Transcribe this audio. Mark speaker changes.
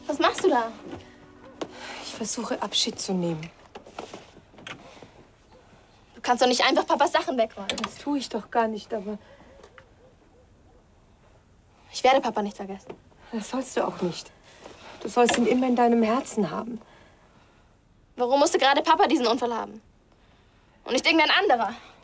Speaker 1: Was machst du da?
Speaker 2: Ich versuche, Abschied zu nehmen.
Speaker 1: Du kannst doch nicht einfach Papas Sachen wegräumen.
Speaker 2: Das tue ich doch gar nicht, aber...
Speaker 1: Ich werde Papa nicht vergessen.
Speaker 2: Das sollst du auch nicht. Du sollst ihn immer in deinem Herzen haben.
Speaker 1: Warum musste gerade Papa diesen Unfall haben? Und nicht irgendein anderer?